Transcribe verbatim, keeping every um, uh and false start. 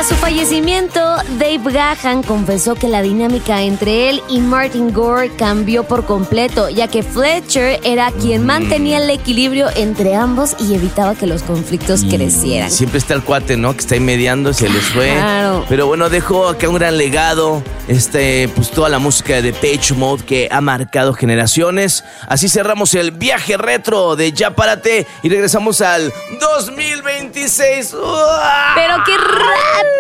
Tras su fallecimiento, Dave Gahan confesó que la dinámica entre él y Martin Gore cambió por completo, ya que Fletcher era quien mantenía el equilibrio entre ambos y evitaba que los conflictos Y crecieran. Siempre está el cuate, ¿no? Que está ahí mediando, se les fue. Claro. Pero bueno, dejó acá un gran legado. Este, pues toda la música de Depeche Mode que ha marcado generaciones. Así cerramos el viaje retro de Ya Párate y regresamos al dos mil veintiséis. ¡Uah! ¡Pero qué rápido!